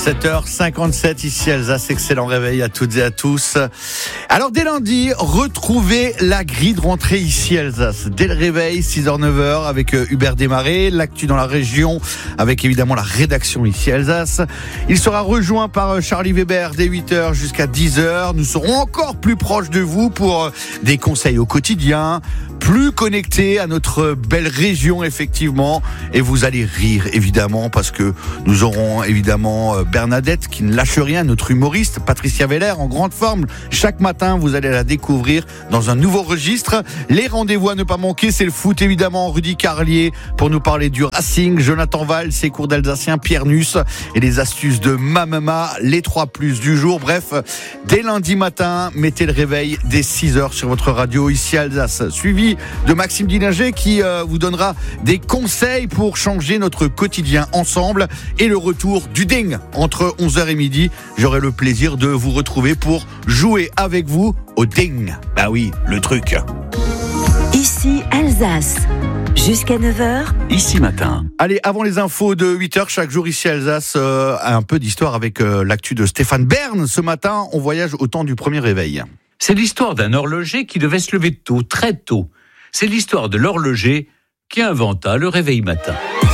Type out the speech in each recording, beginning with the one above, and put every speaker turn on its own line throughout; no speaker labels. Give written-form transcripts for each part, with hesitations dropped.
7h57 ici Alsace, excellent réveil à toutes et à tous. Alors dès lundi, retrouvez la grille de rentrée ici Alsace. Dès le réveil, 6h-9h avec Hubert Desmarais, l'actu dans la région avec évidemment la rédaction ici Alsace. Il sera rejoint par Charlie Weber dès 8h jusqu'à 10h. Nous serons encore plus proches de vous pour des conseils au quotidien, plus connectés à notre belle région effectivement. Et vous allez rire évidemment parce que nous aurons évidemment Bernadette qui ne lâche rien, notre humoriste, Patricia Veller en grande forme. Chaque matin, vous allez la découvrir dans un nouveau registre. Les rendez-vous à ne pas manquer, c'est le foot évidemment. Rudy Carlier pour nous parler du Racing, Jonathan Valls, ses cours d'Alsacien, Pierre Nuss et les astuces de Mamema, les 3+ du jour. Bref, dès lundi matin, mettez le réveil dès 6h sur votre radio ici à Alsace. Suivi de Maxime Dillinger qui vous donnera des conseils pour changer notre quotidien ensemble et le retour du ding entre 11h et midi. J'aurai le plaisir de vous retrouver pour jouer avec vous au ding. Bah oui, le truc.
Ici Alsace. Jusqu'à 9h.
Ici matin.
Allez, avant les infos de 8h, chaque jour ici à Alsace, un peu d'histoire avec l'actu de Stéphane Bern. Ce matin, on voyage au temps du premier réveil.
C'est l'histoire d'un horloger qui devait se lever tôt, très tôt. C'est l'histoire de l'horloger qui inventa le réveil matin.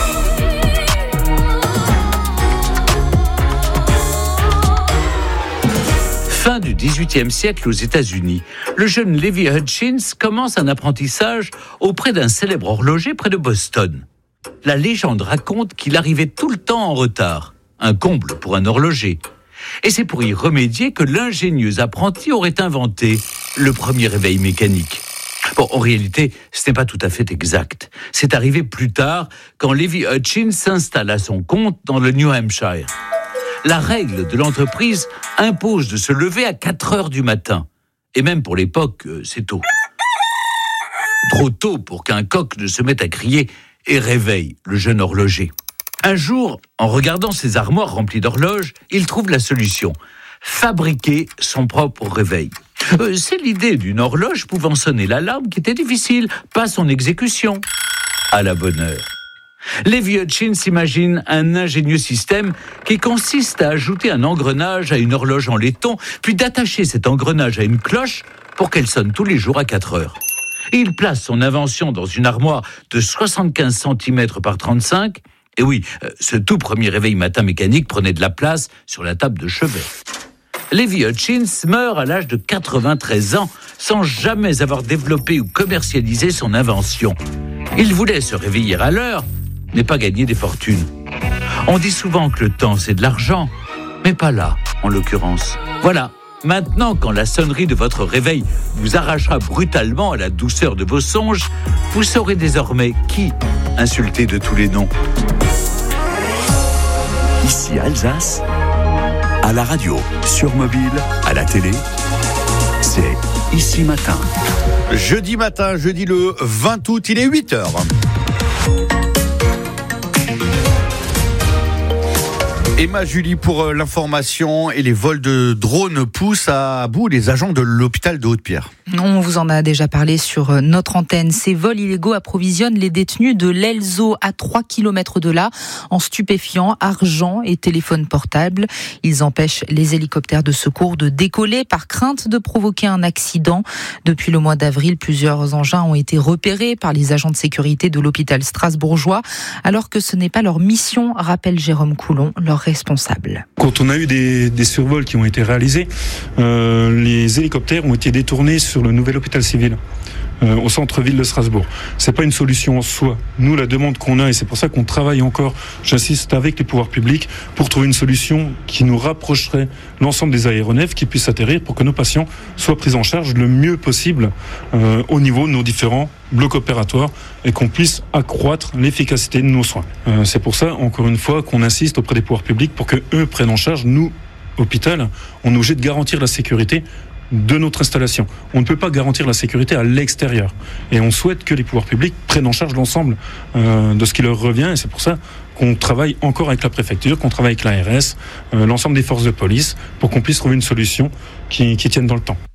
Fin du XVIIIe siècle aux États-Unis, le jeune Levi Hutchins commence un apprentissage auprès d'un célèbre horloger près de Boston. La légende raconte qu'il arrivait tout le temps en retard, un comble pour un horloger. Et c'est pour y remédier que l'ingénieux apprenti aurait inventé le premier réveil mécanique. Bon, en réalité, ce n'est pas tout à fait exact. C'est arrivé plus tard, quand Levi Hutchins s'installe à son compte dans le New Hampshire. La règle de l'entreprise impose de se lever à 4h du matin. Et même pour l'époque, c'est tôt. Trop tôt pour qu'un coq ne se mette à crier et réveille le jeune horloger. Un jour, en regardant ses armoires remplies d'horloges, il trouve la solution. Fabriquer son propre réveil. C'est l'idée d'une horloge pouvant sonner l'alarme qui était difficile, pas son exécution. À la bonne heure. Levi Hutchins imagine un ingénieux système qui consiste à ajouter un engrenage à une horloge en laiton, puis d'attacher cet engrenage à une cloche pour qu'elle sonne tous les jours à 4 heures. Il place son invention dans une armoire de 75 cm par 35. Et oui, ce tout premier réveil matin mécanique prenait de la place sur la table de chevet. Levi Hutchins meurt à l'âge de 93 ans sans jamais avoir développé ou commercialisé son invention. Il voulait se réveiller à l'heure, mais pas gagner des fortunes. On dit souvent que le temps c'est de l'argent, mais pas là, en l'occurrence. Voilà, maintenant quand la sonnerie de votre réveil vous arrachera brutalement à la douceur de vos songes, vous saurez désormais qui insulter de tous les noms.
Ici Alsace, à la radio, sur mobile, à la télé, c'est Ici matin.
Jeudi matin, jeudi le 20 août, il est 8h. Emma Julie pour l'information et les vols de drones poussent à bout les agents de l'hôpital de Haute-Pierre.
On vous en a déjà parlé sur notre antenne. Ces vols illégaux approvisionnent les détenus de l'Elzo à 3 km de là en stupéfiants, argent et téléphone portable. Ils empêchent les hélicoptères de secours de décoller par crainte de provoquer un accident. Depuis le mois d'avril, plusieurs engins ont été repérés par les agents de sécurité de l'hôpital strasbourgeois, alors que ce n'est pas leur mission, rappelle Jérôme Coulon, leur responsable.
Quand on a eu des survols qui ont été réalisés, les hélicoptères ont été détournés sur le nouvel hôpital civil au centre-ville de Strasbourg. C'est pas une solution en soi. Nous, la demande qu'on a, et c'est pour ça qu'on travaille encore, j'insiste, avec les pouvoirs publics pour trouver une solution qui nous rapprocherait l'ensemble des aéronefs qui puissent atterrir pour que nos patients soient pris en charge le mieux possible au niveau de nos différents blocs opératoires et qu'on puisse accroître l'efficacité de nos soins. C'est pour ça, encore une fois, qu'on insiste auprès des pouvoirs publics pour qu'eux prennent en charge. Nous, hôpital, on est obligé de garantir la sécurité de notre installation. On ne peut pas garantir la sécurité à l'extérieur. Et on souhaite que les pouvoirs publics prennent en charge l'ensemble de ce qui leur revient. Et c'est pour ça qu'on travaille encore avec la préfecture, qu'on travaille avec l'ARS, l'ensemble des forces de police, pour qu'on puisse trouver une solution qui tienne dans le temps.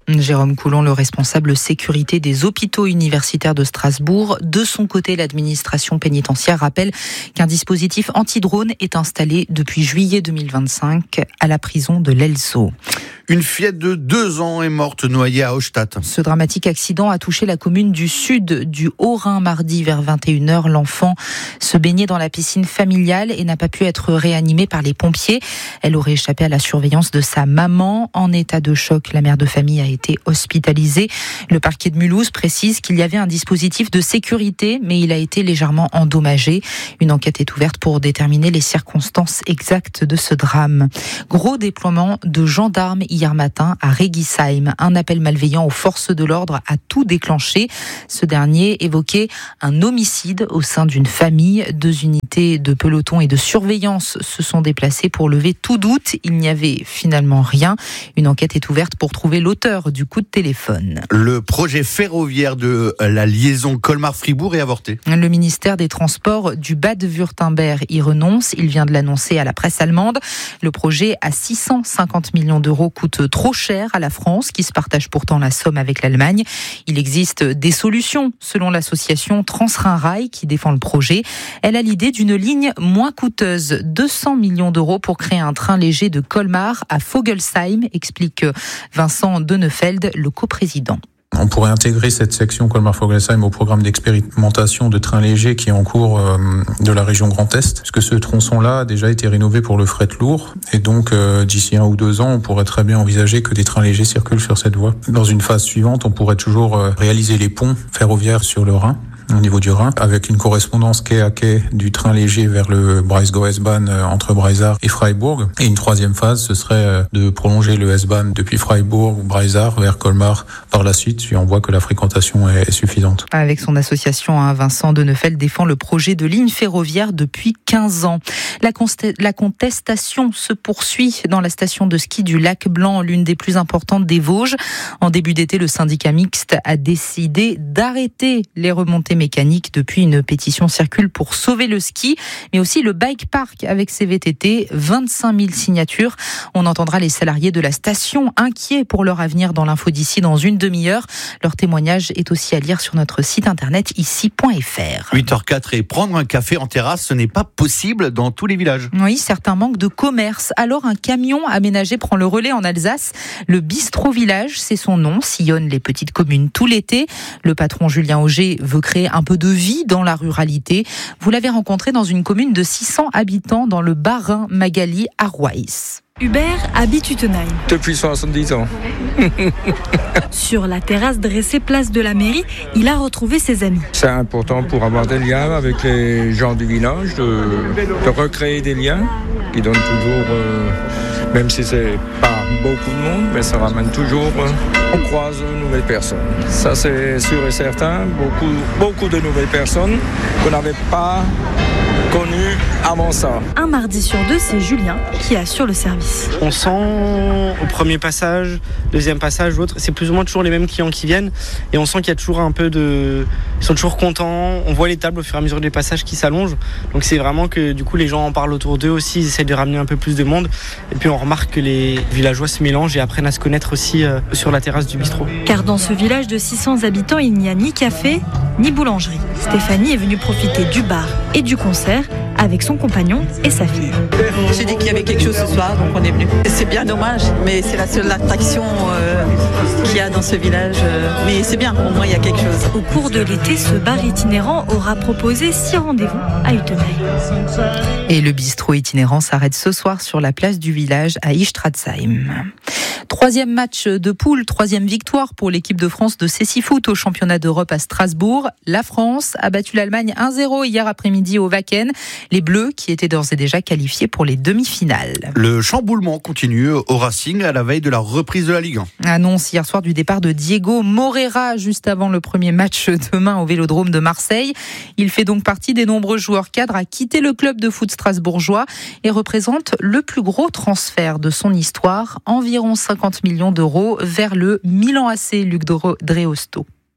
Jérôme Coulon, le responsable sécurité des hôpitaux universitaires de Strasbourg. De son côté, l'administration pénitentiaire rappelle qu'un dispositif anti-drone est installé depuis juillet 2025 à la prison de l'Elzo.
Une fillette de 2 ans est morte noyée à Austadt.
Ce dramatique accident a touché la commune du sud du Haut-Rhin mardi vers 21h. L'enfant se baignait dans la piscine familiale et n'a pas pu être réanimée par les pompiers. Elle aurait échappé à la surveillance de sa maman. En état de choc, la mère de famille a été hospitalisée. Le parquet de Mulhouse précise qu'il y avait un dispositif de sécurité, mais il a été légèrement endommagé. Une enquête est ouverte pour déterminer les circonstances exactes de ce drame. Gros déploiement de gendarmes hier matin à Régisheim. Un appel malveillant aux forces de l'ordre a tout déclenché. Ce dernier évoquait un homicide au sein d'une famille. 2 unités de peloton et de surveillance se sont déplacées pour lever tout doute. Il n'y avait finalement rien. Une enquête est ouverte pour trouver l'auteur du coup de téléphone.
Le projet ferroviaire de la liaison Colmar-Fribourg est avorté.
Le ministère des Transports du Bade-Württemberg y renonce. Il vient de l'annoncer à la presse allemande. Le projet à 650 millions d'euros coûte trop cher à la France, qui se partage pourtant la somme avec l'Allemagne. Il existe des solutions, selon l'association Transrhin-Rail qui défend le projet. Elle a l'idée d'une ligne moins coûteuse, 200 millions d'euros pour créer un train léger de Colmar à Vogelsheim, explique Vincent Dennefeld, le coprésident.
On pourrait intégrer cette section Colmar-Vogelsheim au programme d'expérimentation de trains légers qui est en cours de la région Grand Est, puisque ce tronçon-là a déjà été rénové pour le fret lourd, et donc d'ici 1 ou 2 ans, on pourrait très bien envisager que des trains légers circulent sur cette voie. Dans une phase suivante, on pourrait toujours réaliser les ponts ferroviaires sur le Rhin, au niveau du Rhin, avec une correspondance quai à quai du train léger vers le Breisgau-S-Bahn entre Breisach et Freiburg. Et une 3e phase, ce serait de prolonger le S-Bahn depuis Freiburg ou Breisach vers Colmar par la suite, si on voit que la fréquentation est suffisante.
Avec son association, Vincent Dennefeld défend le projet de ligne ferroviaire depuis 15 ans. La contestation se poursuit dans la station de ski du Lac Blanc, l'une des plus importantes des Vosges. En début d'été, le syndicat mixte a décidé d'arrêter les remontées mécaniques. Depuis, une pétition circule pour sauver le ski, mais aussi le bike park avec ses VTT. 25 000 signatures. On entendra les salariés de la station inquiets pour leur avenir dans l'info d'ici dans une demi-heure. Leur témoignage est aussi à lire sur notre site internet ici.fr.
8h04 et prendre un café en terrasse, ce n'est pas possible dans tous les villages.
Oui, certains manquent de commerce. Alors un camion aménagé prend le relais en Alsace. Le Bistrot Village, c'est son nom, sillonne les petites communes tout l'été. Le patron Julien Auger veut créer un peu de vie dans la ruralité. Vous l'avez rencontré dans une commune de 600 habitants dans le Bas-Rhin, Magali, à Royce.
Hubert habite Utenheim.
Depuis 70 ans.
Sur la terrasse dressée place de la mairie, il a retrouvé ses amis.
C'est important pour avoir des liens avec les gens du village, de recréer des liens qui donnent toujours, même si c'est pas beaucoup de monde, mais ça ramène toujours, on croise de nouvelles personnes. Ça c'est sûr et certain, beaucoup de nouvelles personnes qu'on n'avait pas connu avant ça.
Un mardi sur 2, c'est Julien qui assure le service.
On sent au premier passage, deuxième passage, l'autre, c'est plus ou moins toujours les mêmes clients qui viennent et on sent qu'il y a toujours un peu de... Ils sont toujours contents, on voit les tables au fur et à mesure des passages qui s'allongent, donc c'est vraiment que du coup les gens en parlent autour d'eux aussi, ils essaient de ramener un peu plus de monde et puis on remarque que les villageois se mélangent et apprennent à se connaître aussi sur la terrasse du bistrot.
Car dans ce village de 600 habitants, il n'y a ni café ni boulangerie. Stéphanie est venue profiter du bar et du concert avec son compagnon et sa fille.
J'ai dit qu'il y avait quelque chose ce soir, donc on est venu. C'est bien dommage, mais c'est la seule attraction qu'il y a dans ce village. Mais c'est bien, au moins il y a quelque chose.
Au cours de l'été, ce bar itinérant aura proposé 6 rendez-vous à Utenheim.
Et le bistrot itinérant s'arrête ce soir sur la place du village à Istratzheim. 3e match de poule, 3e victoire pour l'équipe de France de cécifoot au championnat d'Europe à Strasbourg. La France a battu l'Allemagne 1-0 hier après-midi au Wacken. Les Bleus qui étaient d'ores et déjà qualifiés pour les demi-finales.
Le chamboulement continue au Racing à la veille de la reprise de la Ligue 1.
Annonce hier soir du départ de Diego Moreira juste avant le premier match demain au Vélodrome de Marseille. Il fait donc partie des nombreux joueurs cadres à quitter le club de foot strasbourgeois et représente le plus gros transfert de son histoire, environ 50 millions d'euros vers le Milan AC Luc Dreosto.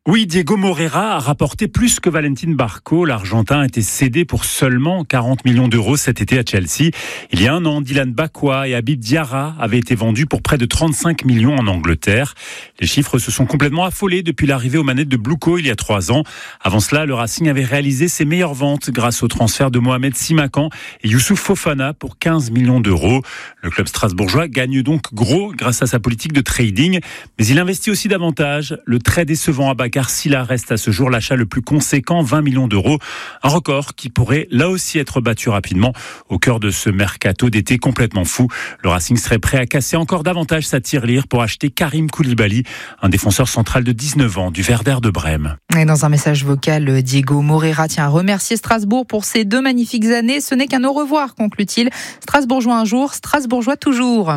Oui, Diego Moreira a rapporté plus que Valentin Barco. L'Argentin a été cédé pour seulement 40 millions d'euros cet été à Chelsea. Il y a un an, Dylan Bakwa et Habib Diarra avaient été vendus pour près de 35 millions en Angleterre. Les chiffres se sont complètement affolés depuis l'arrivée aux manettes de Bluco il y a 3 ans. Avant cela, le Racing avait réalisé ses meilleures ventes grâce au transfert de Mohamed Simakan et Youssouf Fofana pour 15 millions d'euros. Le club strasbourgeois gagne donc gros grâce à sa politique de trading, mais il investit aussi davantage. Le très décevant Abakar Silla reste à ce jour l'achat le plus conséquent, 20 millions d'euros. Un record qui pourrait là aussi être battu rapidement au cœur de ce mercato d'été complètement fou. Le Racing serait prêt à casser encore davantage sa tirelire pour acheter Karim Koulibaly, un défenseur central de 19 ans du Werder de Brême.
Et dans un message vocal, Diego Moreira tient à remercier Strasbourg pour ces 2 magnifiques années. Ce n'est qu'un au revoir, conclut-il. Strasbourgeois un jour, Strasbourgeois toujours.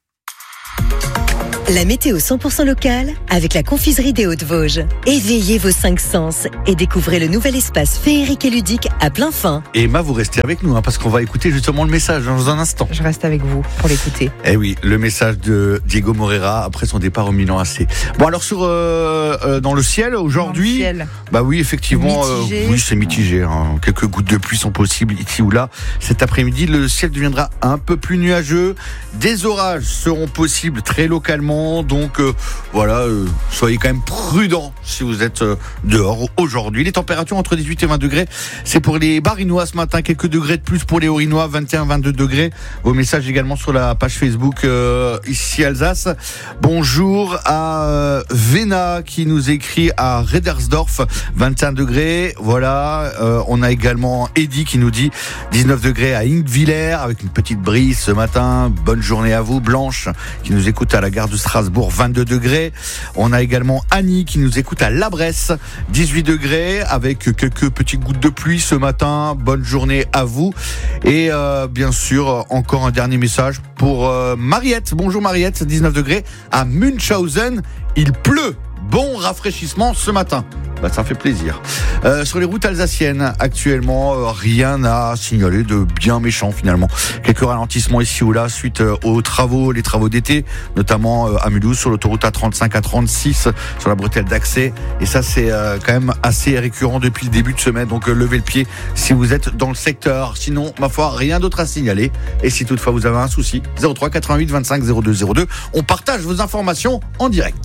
La météo 100% locale avec la confiserie des Hauts-de-Vosges. Éveillez vos 5 sens et découvrez le nouvel espace féerique et ludique à plein fin.
Et Emma, vous restez avec nous parce qu'on va écouter justement le message dans un instant.
Je reste avec vous pour l'écouter.
Eh oui, le message de Diego Moreira après son départ au Milan AC. Bon alors dans le ciel aujourd'hui, bah oui effectivement, oui c'est mitigé. Quelques gouttes de pluie sont possibles ici ou là. Cet après-midi, le ciel deviendra un peu plus nuageux. Des orages seront possibles très localement. Donc soyez quand même prudents si vous êtes dehors aujourd'hui. Les températures entre 18 et 20 degrés, c'est pour les Barinois ce matin, quelques degrés de plus pour les Orinois, 21-22 degrés. Vos messages également sur la page Facebook ici Alsace. Bonjour à Vena qui nous écrit à Redersdorf, 21 degrés. Voilà, on a également Eddy qui nous dit 19 degrés à Ingviller avec une petite brise ce matin. Bonne journée à vous. Blanche qui nous écoute à la gare de Strasbourg, 22 degrés. On a également Annie qui nous écoute à La Bresse, 18 degrés avec quelques petites gouttes de pluie ce matin. Bonne journée à vous. Et bien sûr, encore un dernier message pour Mariette. Bonjour Mariette, 19 degrés à Münchhausen. Il pleut. Bon rafraîchissement ce matin. Ça fait plaisir. Sur les routes alsaciennes, actuellement, rien à signaler de bien méchant finalement. Quelques ralentissements ici ou là suite aux travaux, les travaux d'été, notamment à Mulhouse sur l'autoroute A35, A36, sur la bretelle d'accès. Et ça, c'est quand même assez récurrent depuis le début de semaine. Donc levez le pied si vous êtes dans le secteur. Sinon, ma foi, rien d'autre à signaler. Et si toutefois vous avez un souci, 03 88 25 02 02. On partage vos informations en direct.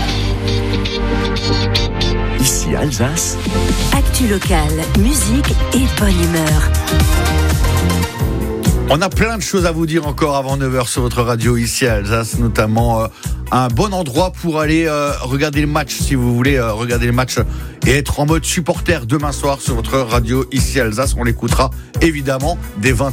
Ici Alsace.
Actu locale, musique et bonne humeur.
On a plein de choses à vous dire encore avant 9h sur votre radio ici à Alsace, notamment un bon endroit pour aller regarder le match si vous voulez regarder le match et être en mode supporter demain soir sur votre radio ici à Alsace. On l'écoutera évidemment dès 20h.